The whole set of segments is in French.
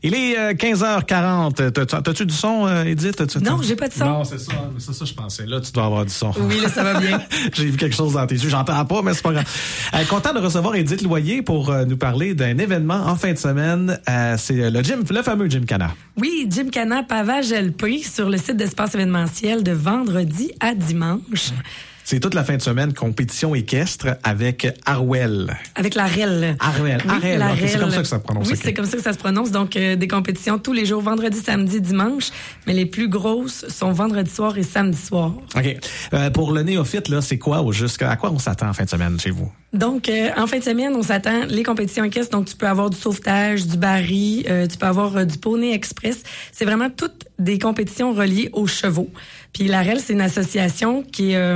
Il est 15h40. T'as-tu du son, Edith? Non, j'ai pas de son. Non, c'est ça. C'est ça, je pensais. Là, tu dois avoir du son. Oui, là, ça va bien. J'ai vu quelque chose dans tes yeux. J'entends pas, mais c'est pas grave. Content de recevoir Edith Loyer pour nous parler d'un événement en fin de semaine. C'est le fameux Gymkhana. Oui, Gymkhana Pavage LP sur le site d'Espace événementiel de vendredi à dimanche. C'est toute la fin de semaine, compétition équestre avec Arwell. Avec la REL. Arwell. Oui, Arwell. la Okay, REL. C'est comme ça que ça se prononce. Oui, okay. c'est comme ça que ça se prononce. Donc, des compétitions tous les jours, vendredi, samedi, dimanche. Mais les plus grosses sont vendredi soir et samedi soir. OK. Pour le néophyte, là, c'est quoi à quoi on s'attend en fin de semaine chez vous? Donc, en fin de semaine, on s'attend les compétitions équestres. Donc, tu peux avoir du sauvetage, du baril, tu peux avoir du poney express. C'est vraiment toutes des compétitions reliées aux chevaux. Puis la REL, c'est une association qui est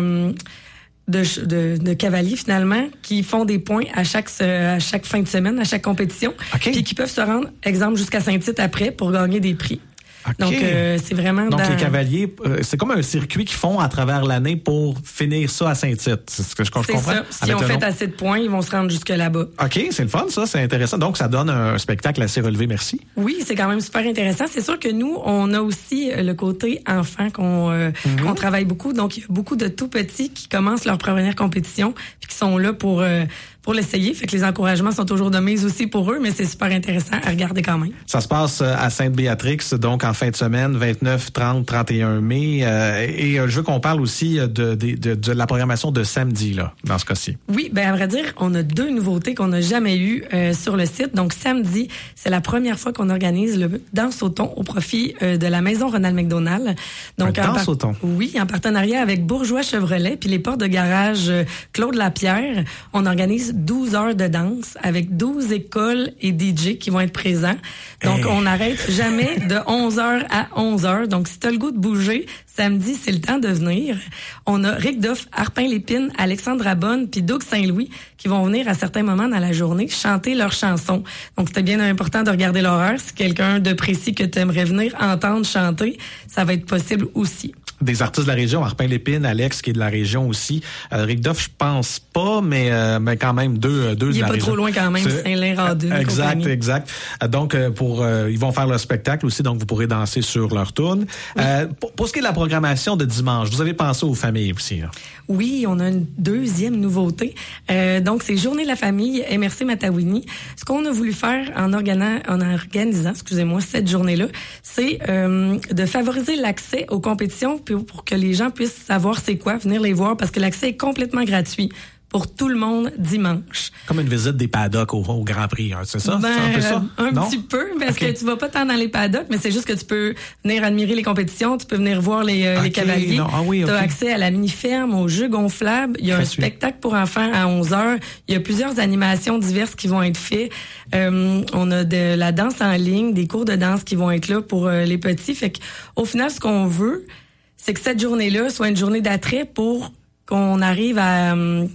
de cavaliers, finalement, qui font des points à chaque fin de semaine, à chaque compétition. Okay. Puis qui peuvent se rendre, exemple, jusqu'à Saint-Tite après pour gagner des prix. Okay. Donc, c'est vraiment... Donc, les cavaliers, c'est comme un circuit qu'ils font à travers l'année pour finir ça à Saint-Tite. C'est ce que je comprends? C'est ça. Si on fait assez de points, ils vont se rendre jusque là-bas. OK, c'est le fun, ça. C'est intéressant. Donc, ça donne un spectacle assez relevé. Merci. Oui, c'est quand même super intéressant. C'est sûr que nous, on a aussi le côté enfant qu'on travaille beaucoup. Donc, il y a beaucoup de tout petits qui commencent leur première compétition puis qui sont là pour l'essayer. Fait que les encouragements sont toujours de mise aussi pour eux, mais c'est super intéressant à regarder quand même. Ça se passe à Sainte-Béatrix, donc en fin de semaine, 29, 30, 31 mai. Et je veux qu'on parle aussi de la programmation de samedi, là, dans ce cas-ci. Oui, ben à vrai dire, on a 2 nouveautés qu'on n'a jamais eues sur le site. Donc, samedi, c'est la première fois qu'on organise le Danse au thon au profit de la Maison Ronald McDonald. Donc, Danse au thon? Oui, en partenariat avec Bourgeois Chevrolet puis les portes de garage Claude Lapierre. On organise 12 heures de danse avec 12 écoles et DJ qui vont être présents. Donc, on n'arrête jamais de 11h à 11h. Donc, si tu as le goût de bouger, samedi, c'est le temps de venir. On a Rick Doff, Arpin Lépine, Alexandre Abonne puis Doug Saint-Louis qui vont venir à certains moments dans la journée chanter leurs chansons. Donc, c'était bien important de regarder l'horaire. Si quelqu'un de précis que tu aimerais venir entendre chanter, ça va être possible aussi. Des artistes de la région, Arpin Lépine, Alex qui est de la région aussi. Rick Doff, je pense pas, mais quand même deux de la région. Il est pas trop loin quand même, Saint-Lin-Radune. Exact. Donc ils vont faire le spectacle aussi, donc vous pourrez danser sur leur tourne. Oui. Pour ce qui est de la programmation de dimanche, vous avez pensé aux familles aussi, là? Oui, on a une deuxième nouveauté. Donc c'est Journée de la famille MRC Matawini. Ce qu'on a voulu faire en organisant, cette journée-là, c'est de favoriser l'accès aux compétitions pour que les gens puissent savoir c'est quoi, venir les voir, parce que l'accès est complètement gratuit pour tout le monde dimanche. Comme une visite des paddocks au Grand Prix, hein, c'est ça? Ben, c'est un peu ça? Un petit peu, parce que tu vas pas tant dans les paddocks, mais c'est juste que tu peux venir admirer les compétitions, tu peux venir voir les cavaliers. Tu as accès à la mini-ferme, aux jeux gonflables. Il y a un spectacle pour enfants à 11h. Il y a plusieurs animations diverses qui vont être faites. On a de la danse en ligne, des cours de danse qui vont être là pour les petits. Fait qu'au final, ce qu'on veut, c'est que cette journée-là soit une journée d'attrait pour qu'on arrive à...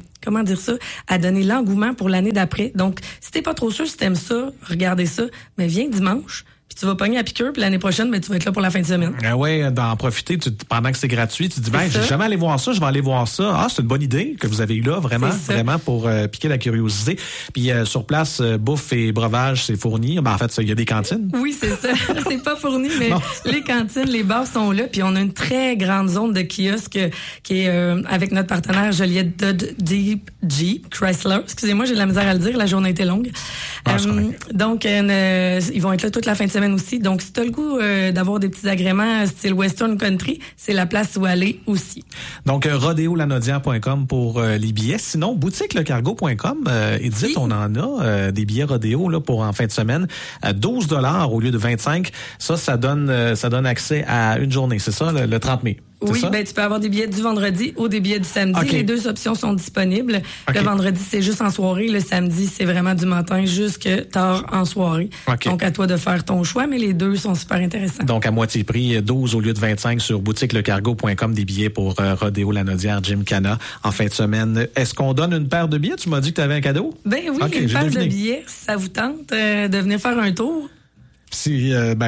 à donner l'engouement pour l'année d'après. Donc, si t'es pas trop sûr si t'aimes ça, regardez ça, mais viens dimanche, puis tu vas pogner à piqûre, puis l'année prochaine, tu vas être là pour la fin de semaine. Oui, d'en profiter pendant que c'est gratuit. Tu te dis, j'ai jamais allé voir ça, je vais aller voir ça. Ah, c'est une bonne idée que vous avez eue là, vraiment pour piquer la curiosité. Puis sur place, bouffe et breuvage, c'est fourni. Ben, en fait, il y a des cantines. Oui, c'est ça. C'est pas fourni, mais les cantines, les bars sont là. Puis on a une très grande zone de kiosques qui est avec notre partenaire Joliette Dodge Jeep Chrysler. Excusez-moi, j'ai de la misère à le dire, la journée était longue. Donc, ils vont être là toute la fin de semaine aussi. Donc, si tu as le goût d'avoir des petits agréments style Western Country, c'est la place où aller aussi. Donc, rodéolanaudière.com pour les billets. Sinon, boutiquelecargo.com, Edith, on en a des billets rodéo là, pour en fin de semaine à 12 $, au lieu de 25. Ça donne accès à une journée, c'est ça, le 30 mai? Oui, tu peux avoir des billets du vendredi ou des billets du samedi. Okay. Les 2 options sont disponibles. Okay. Le vendredi, c'est juste en soirée. Le samedi, c'est vraiment du matin jusque tard en soirée. Okay. Donc, à toi de faire ton choix, mais les 2 sont super intéressants. Donc, à moitié prix, 12 au lieu de 25 sur boutiquelecargo.com, des billets pour Rodéo Lanaudière Gymkhana en fin de semaine. Est-ce qu'on donne une paire de billets? Tu m'as dit que tu avais un cadeau? Ben oui, une paire de billets. Ça vous tente de venir faire un tour? Si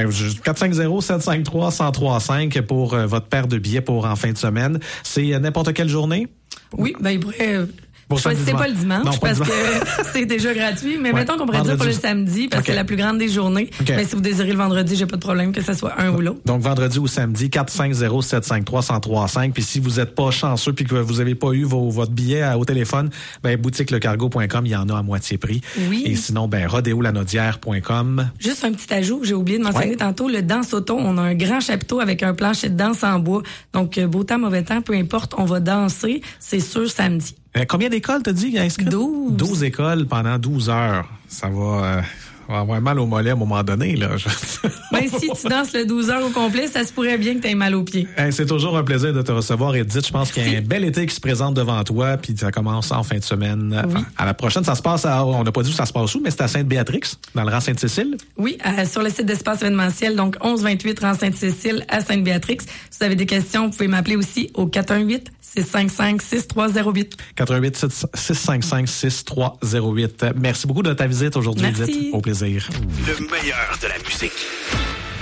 450-753-1035 pour votre paire de billets pour en fin de semaine. C'est n'importe quelle journée? Oui, il pourrait... Choisissez pas le dimanche non, parce que c'est déjà gratuit. Mais mettons qu'on pourrait dire pour le samedi parce que c'est la plus grande des journées. Mais si vous désirez le vendredi, j'ai pas de problème que ce soit un ou l'autre. Donc, vendredi ou samedi, 450-753-1035. Puis si vous êtes pas chanceux puis que vous avez pas eu votre billet au téléphone, boutiquelecargo.com, il y en a à moitié prix. Oui. Et sinon, rodeolanaudière.com. Juste un petit ajout, j'ai oublié de mentionner tantôt, le Danse Auto. On a un grand chapiteau avec un plancher de danse en bois. Donc, beau temps, mauvais temps, peu importe, on va danser. C'est sûr, samedi. Combien d'écoles t'as dit qu'il y a inscrit? 12 écoles pendant 12 heures. Ça va avoir mal au mollet à un moment donné, là. Ben, si tu danses le 12 heures au complet, ça se pourrait bien que tu aies mal aux pieds. C'est toujours un plaisir de te recevoir, Edith. Je pense qu'il y a un bel été qui se présente devant toi, puis ça commence en fin de semaine. Oui. À la prochaine, ça se passe on n'a pas dit où ça se passe où, mais c'est à Sainte-Béatrix, dans le rang Sainte-Cécile. Oui, sur le site d'Espace événementiel, donc 1128 rang Sainte-Cécile à Sainte-Béatrix. Si vous avez des questions, vous pouvez m'appeler aussi au 418-655-6308. 418-655-6308. Merci beaucoup de ta visite aujourd'hui, Merci. Edith. Au plaisir. Le meilleur de la musique.